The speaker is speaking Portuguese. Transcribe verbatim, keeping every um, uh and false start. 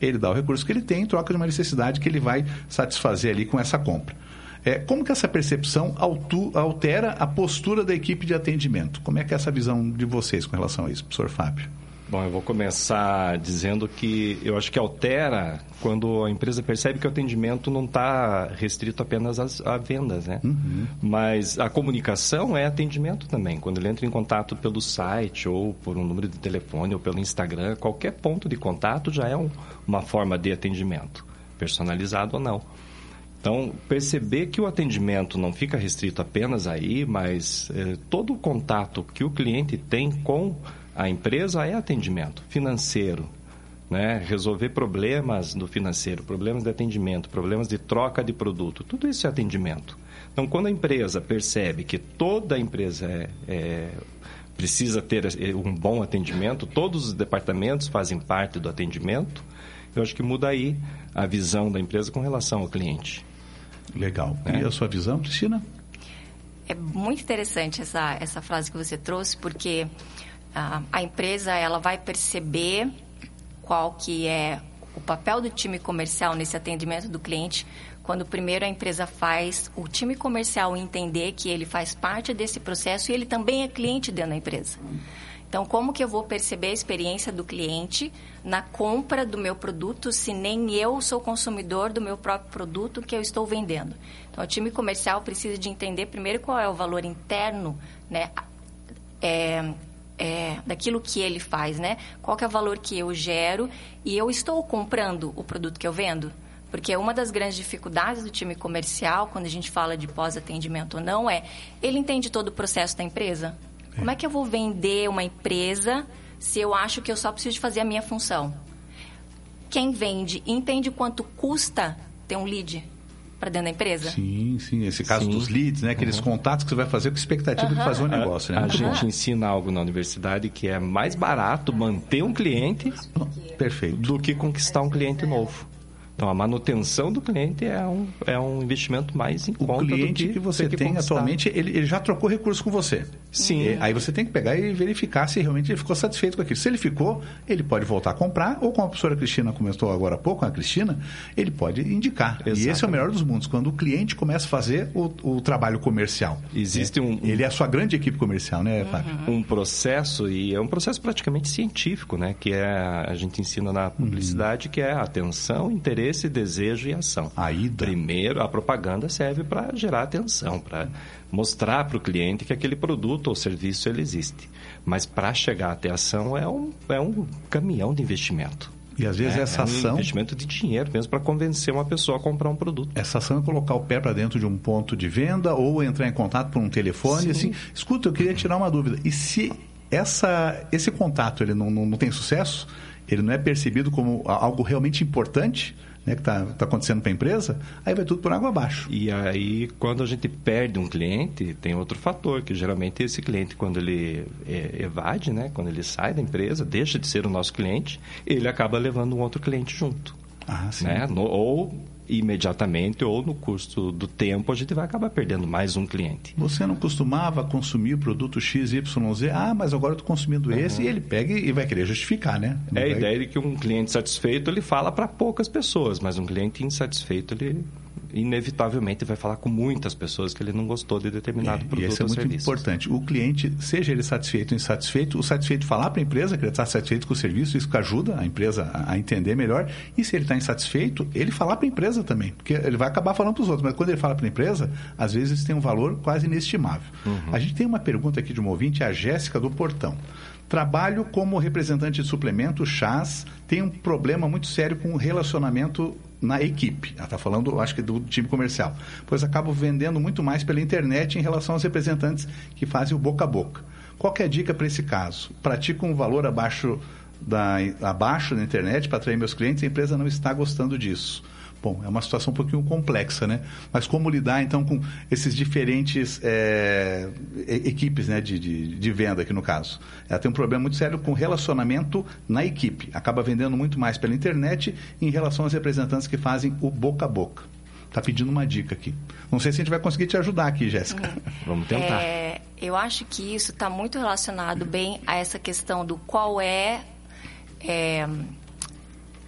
ele dá o recurso que ele tem em troca de uma necessidade que ele vai satisfazer ali com essa compra. É, como que essa percepção altu, altera a postura da equipe de atendimento? Como é que é essa visão de vocês com relação a isso, professor Fábio? Bom, eu vou começar dizendo que eu acho que altera quando a empresa percebe que o atendimento não está restrito apenas às, a vendas, né? Uhum. Mas a comunicação é atendimento também. Quando ele entra em contato pelo site ou por um número de telefone ou pelo Instagram, qualquer ponto de contato já é um, uma forma de atendimento, personalizado ou não. Então, perceber que o atendimento não fica restrito apenas aí, mas eh, todo o contato que o cliente tem com a empresa é atendimento financeiro, né? Resolver problemas do financeiro, problemas de atendimento, problemas de troca de produto, tudo isso é atendimento. Então, quando a empresa percebe que toda a empresa é, é, precisa ter um bom atendimento, todos os departamentos fazem parte do atendimento, eu acho que muda aí a visão da empresa com relação ao cliente. Legal. E é. a sua visão, Cristina? É muito interessante essa, essa frase que você trouxe, porque a, a empresa ela vai perceber qual que é o papel do time comercial nesse atendimento do cliente, quando primeiro a empresa faz o time comercial entender que ele faz parte desse processo e ele também é cliente dentro da empresa. Então, como que eu vou perceber a experiência do cliente na compra do meu produto se nem eu sou consumidor do meu próprio produto que eu estou vendendo? Então, o time comercial precisa de entender primeiro qual é o valor interno, né, é, é, daquilo que ele faz, né? Qual que é o valor que eu gero e eu estou comprando o produto que eu vendo? Porque uma das grandes dificuldades do time comercial, quando a gente fala de pós-atendimento ou não, é ele entende todo o processo da empresa. Como é que eu vou vender uma empresa se eu acho que eu só preciso de fazer a minha função? Quem vende entende quanto custa ter um lead para dentro da empresa? Sim, sim. Esse caso sim. dos leads, né? Aqueles uhum. contatos que você vai fazer com a expectativa uhum. de fazer um negócio. Né? A, a gente ensina algo na universidade que é mais barato manter um cliente Perfeito. do que conquistar um cliente novo. Então, a manutenção do cliente é um, é um investimento mais em conta do que... O cliente que você que tem conquistar. Atualmente, ele, ele já trocou recurso com você. Sim. E, aí você tem que pegar e verificar se realmente ele ficou satisfeito com aquilo. Se ele ficou, ele pode voltar a comprar, ou como a professora Cristina comentou agora há pouco, a Cristina, ele pode indicar. Exatamente. E esse é o melhor dos mundos, quando o cliente começa a fazer o, o trabalho comercial. Existe um... Ele é a sua grande equipe comercial, né, Fábio? Uhum. Um processo, e é um processo praticamente científico, né? Que é, a gente ensina na publicidade, uhum. que é atenção, interesse, esse desejo e ação. Aí, primeiro, a propaganda serve para gerar atenção, para mostrar para o cliente que aquele produto ou serviço ele existe. Mas para chegar até a ação é um, é um caminhão de investimento. E às vezes é, essa é um ação... investimento de dinheiro mesmo para convencer uma pessoa a comprar um produto. Essa ação é colocar o pé para dentro de um ponto de venda ou entrar em contato por um telefone. Assim, escuta, eu queria tirar uma dúvida. E se essa, esse contato ele não, não, não tem sucesso, ele não é percebido como algo realmente importante, né, que está tá acontecendo para a empresa, aí vai tudo por água abaixo. E aí, quando a gente perde um cliente, tem outro fator, que geralmente esse cliente, quando ele é, evade, né, quando ele sai da empresa, deixa de ser o nosso cliente, ele acaba levando um outro cliente junto. Ah, sim. Né? No, ou imediatamente, ou no curso do tempo, a gente vai acabar perdendo mais um cliente. Você não costumava consumir o produto X Y Z, ah, mas agora eu estou consumindo uhum. esse, e ele pega e vai querer justificar, né? Não é vai... a ideia de que um cliente satisfeito, ele fala para poucas pessoas, mas um cliente insatisfeito, ele inevitavelmente vai falar com muitas pessoas que ele não gostou de determinado é, produto ou serviço. E isso é muito importante. O cliente, seja ele satisfeito ou insatisfeito, o satisfeito falar para a empresa que ele está satisfeito com o serviço, isso que ajuda a empresa a entender melhor. E se ele está insatisfeito, ele falar para a empresa também, porque ele vai acabar falando para os outros. Mas quando ele fala para a empresa, às vezes isso tem um valor quase inestimável. Uhum. A gente tem uma pergunta aqui de uma ouvinte, a Jéssica do Portão. Trabalho como representante de suplemento, chás, tem um problema muito sério com o relacionamento na equipe. Ela está falando, acho que do time comercial. Pois acabo vendendo muito mais pela internet em relação aos representantes que fazem o boca a boca. Qual que é a dica para esse caso? Pratico um valor abaixo da, abaixo da internet para atrair meus clientes e a empresa não está gostando disso. Bom, é uma situação um pouquinho complexa, né? Mas como lidar, então, com esses diferentes é, equipes, né, de, de, de venda, aqui no caso? Ela tem um problema muito sério com relacionamento na equipe. Acaba vendendo muito mais pela internet em relação aos representantes que fazem o boca a boca. Está pedindo uma dica aqui. Não sei se a gente vai conseguir te ajudar aqui, Jéssica. Uhum. Vamos tentar. É, eu acho que isso está muito relacionado bem a essa questão do qual é... é